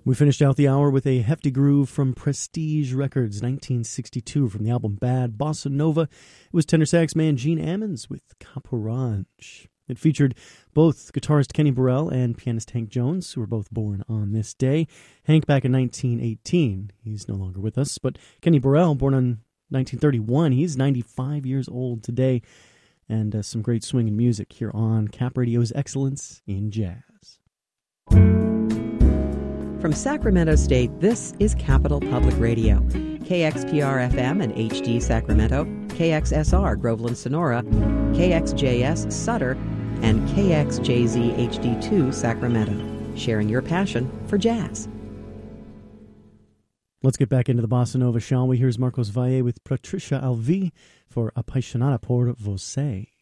We finished out the hour with a hefty groove from Prestige Records, 1962, from the album Bad Bossa Nova. It was tenor sax man Gene Ammons with Caporange. It featured both guitarist Kenny Burrell and pianist Hank Jones, who were both born on this day. Hank back in 1918. He's no longer with us, but Kenny Burrell, born on 1931, he's 95 years old today. And some great swinging music here on Cap Radio's Excellence in Jazz. From Sacramento State, this is Capital Public Radio. KXPR-FM and HD Sacramento, KXSR Groveland Sonora, KXJS Sutter, and KXJZ HD2 Sacramento. Sharing your passion for jazz. Let's get back into the Bossa Nova, shall we? Here's Marcos Valle with Patricia Alvi for Apaixonada por Você.